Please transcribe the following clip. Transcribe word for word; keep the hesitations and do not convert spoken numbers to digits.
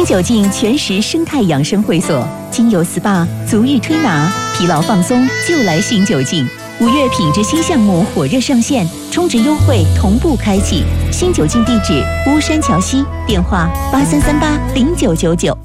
新酒劲全食生态养生会所，精油 S P A、足浴推拿，疲劳放松就来新酒劲。五月品质新项目火热上线，充值优惠同步开启。新酒劲地址：巫山桥西，电话八三三八零九九九。